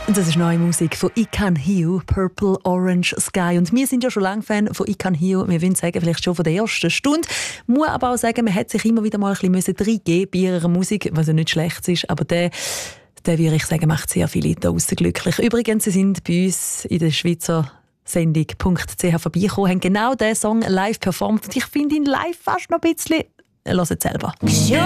Das ist neue Musik von I Can Hear, Purple Orange Sky. Und wir sind ja schon lange Fan von I Can Hear. Wir würden sagen, vielleicht schon von der ersten Stunde. Muss aber auch sagen, man hat sich immer wieder mal ein bisschen reingeben bei ihrer Musik, was ja nicht schlecht ist. Aber der würde ich sagen, macht sehr viele da draussen glücklich. Übrigens, sie sind bei uns in der Schweizer Sendung.ch vorbeigekommen, haben genau diesen Song live performt. Und ich finde ihn live fast noch ein bisschen... Hört selber.